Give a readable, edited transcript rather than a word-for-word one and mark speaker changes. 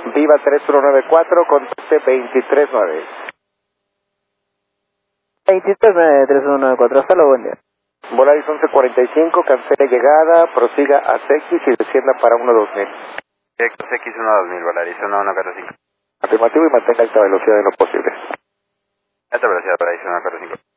Speaker 1: Viva 3194, conteste 239.
Speaker 2: 239-3194, hasta luego, buen día.
Speaker 1: Volaris 1145, cancele llegada, prosiga a CX y descienda para 12000.
Speaker 3: Directo CX 12000, Volaris 1145.
Speaker 1: Afirmativo y mantenga alta velocidad en lo posible.
Speaker 3: Alta velocidad, Volaris 145.